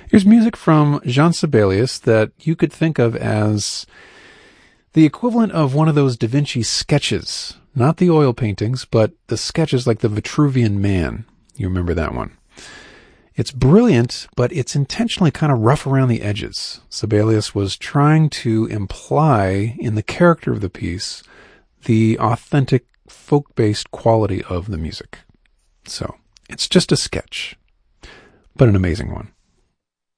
Here's music from Jean Sibelius that you could think of as the equivalent of one of those Da Vinci sketches. Not the oil paintings, but the sketches like the Vitruvian Man. You remember that one. It's brilliant, but it's intentionally kind of rough around the edges. Sibelius was trying to imply in the character of the piece the authentic folk-based quality of the music. So, it's just a sketch, but an amazing one.